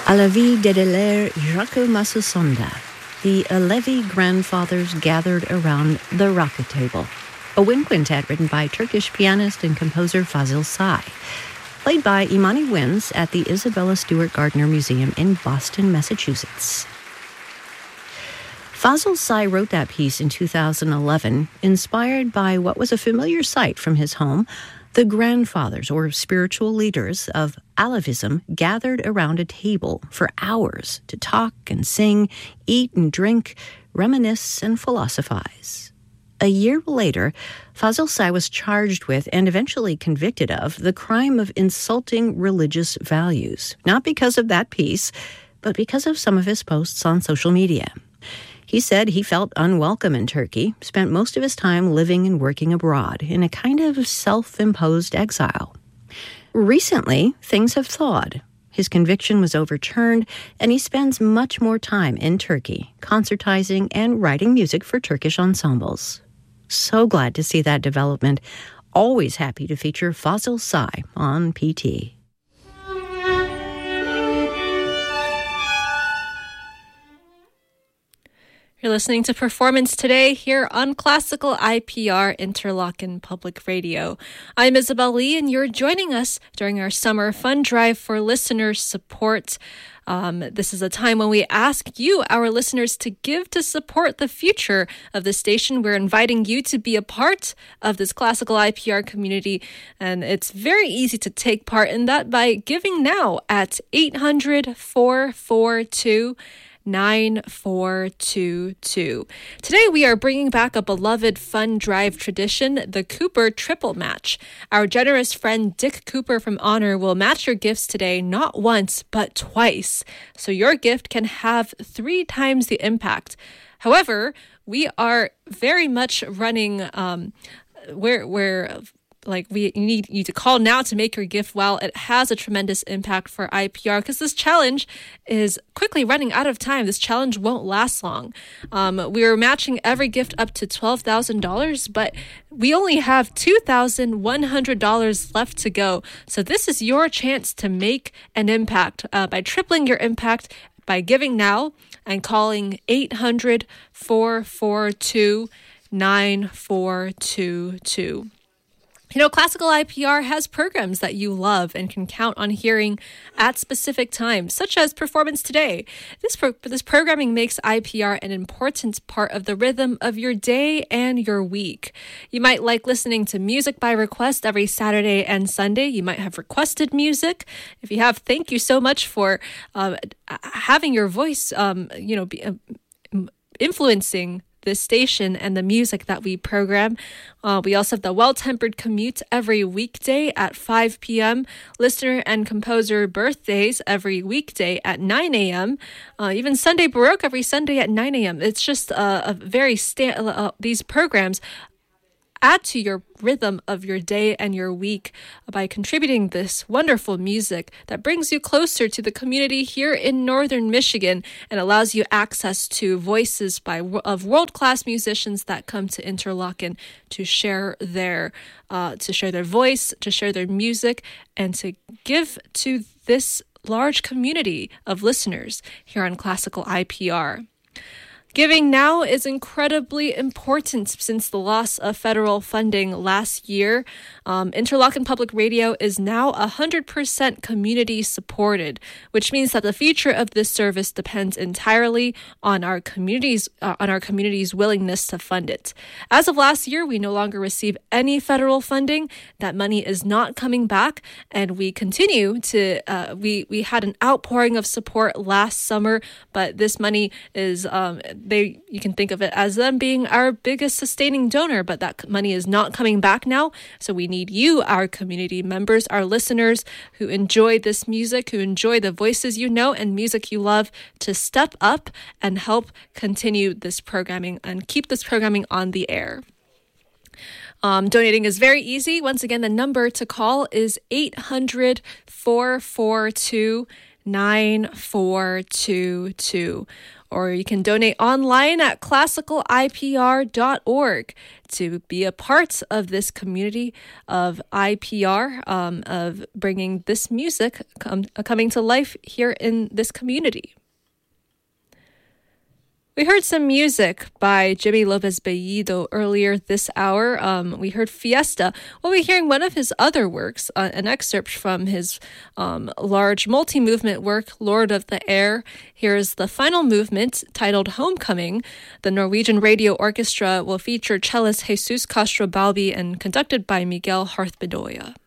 À la vie d'Edelaire Jacques Massousonda, the Alevi grandfathers gathered around the Raka table, a wind quintet written by Turkish pianist and composer Fazil Say, played by Imani Winds at the Isabella Stewart Gardner Museum in Boston, Massachusetts. Fazil Say wrote that piece in 2011, inspired by what was a familiar sight from his home. The grandfathers, or spiritual leaders, of Alevism gathered around a table for hours to talk and sing, eat and drink, reminisce and philosophize. A year later, Fazil Say was charged with and eventually convicted of the crime of insulting religious values, not because of that piece, but because of some of his posts on social media. He said he felt unwelcome in Turkey, spent most of his time living and working abroad in a kind of self-imposed exile. Recently, things have thawed. His conviction was overturned, and he spends much more time in Turkey, concertizing and writing music for Turkish ensembles. So glad to see that development. Always happy to feature Fazil Say on PT. You're listening to Performance Today here on Classical IPR Interlochen Public Radio. I'm Isabel Lee, and you're joining us during our summer fund drive for listener support. This is a time when we ask you, our listeners, to give to support the future of the station. We're inviting you to be a part of this classical IPR community, and it's very easy to take part in that by giving now at 800-442-9422. Today we are bringing back a beloved fund drive tradition, the Cooper Triple Match. Our generous friend Dick Cooper from Honor will match your gifts today not once but twice, so your gift can have 3 times the impact. However, we are very much running we need you to call now to make your gift well. It has a tremendous impact for IPR because this challenge is quickly running out of time. This challenge won't last long. We are matching every gift up to $12,000, but we only have $2,100 left to go. So this is your chance to make an impact by tripling your impact by giving now and calling 800-442-9422. You know, Classical IPR has programs that you love and can count on hearing at specific times, such as Performance Today. This programming makes IPR an important part of the rhythm of your day and your week. You might like listening to music by request every Saturday and Sunday. You might have requested music. If you have, thank you so much for having your voice, influencing this station and the music that we program. We also have the Well-Tempered Commute every weekday at 5 p.m. Listener and composer birthdays every weekday at 9 a.m. Even Sunday Baroque every Sunday at 9 a.m. It's just these programs add to your rhythm of your day and your week by contributing this wonderful music that brings you closer to the community here in northern Michigan and allows you access to voices of world-class musicians that come to Interlochen to share their voice, to share their music, and to give to this large community of listeners here on Classical IPR. Giving now is incredibly important since the loss of federal funding last year. Interlochen Public Radio is now 100% community supported, which means that the future of this service depends entirely on our community's willingness to fund it. As of last year, we no longer receive any federal funding. That money is not coming back, and we continue to. We had an outpouring of support last summer, but this money is. You can think of it as them being our biggest sustaining donor, but that money is not coming back now. So we need you, our community members, our listeners who enjoy this music, who enjoy the voices you know and music you love, to step up and help continue this programming and keep this programming on the air. Donating is very easy. Once again, the number to call is 800-442-9422. 9422. Or you can donate online at classicalipr.org to be a part of this community of IPR, of bringing this music coming to life here in this community. We heard some music by Jimmy Lopez Bellido earlier this hour. We heard Fiesta. We'll be hearing one of his other works, an excerpt from his large multi-movement work, Lord of the Air. Here's the final movement, titled Homecoming. The Norwegian Radio Orchestra will feature cellist Jesus Castro Balbi and conducted by Miguel Harth Bedoya.